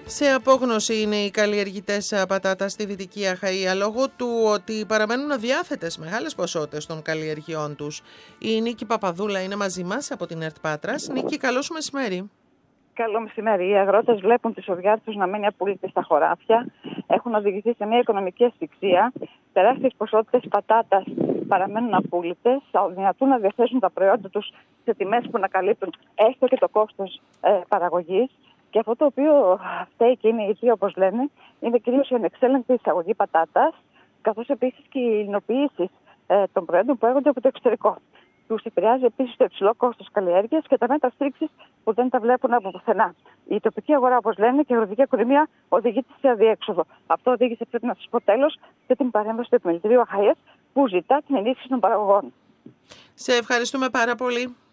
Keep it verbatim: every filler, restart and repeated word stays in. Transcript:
Σε απόγνωση είναι οι καλλιεργητές πατάτας στη Δυτική Αχαΐα λόγω του ότι παραμένουν αδιάθετες μεγάλες ποσότητες των καλλιεργειών τους. Η Νίκη Παπαδούλα είναι μαζί μας από την ΕΡΤ Πάτρας. Νίκη, καλό σου μεσημέρι. Καλό μεσημέρι. Οι αγρότες βλέπουν τη σοδιά τους να μένει απόλυτη στα χωράφια. Έχουν οδηγηθεί σε μια οικονομική ασφυξία. Τεράστιες ποσότητες πατάτας παραμένουν απόλυτες. Θα δυνατούν να διαθέσουν τα προϊόντα τους σε τιμές που να καλύπτουν έστω και το κόστος ε, παραγωγής. Και αυτό το οποίο φταίει και είναι αιτία, όπως λένε, είναι κυρίως η ανεξέλεγκτη εισαγωγή πατάτας, καθώς επίσης και οι υλοποιήσεις ε, των προϊόντων που έρχονται από το εξωτερικό. Τους επηρεάζει επίσης το υψηλό κόστος καλλιέργειας και τα μέτρα στήριξης που δεν τα βλέπουν από πουθενά. Η τοπική αγορά, όπως λένε, και η αγροτική οικονομία οδηγείται σε αδιέξοδο. Αυτό οδήγησε, πρέπει να σας πω τέλος, και την παρέμβαση του Επιμελητηρίου Αχαΐας που ζητά την ενίσχυση των παραγωγών. Σε ευχαριστούμε πάρα πολύ.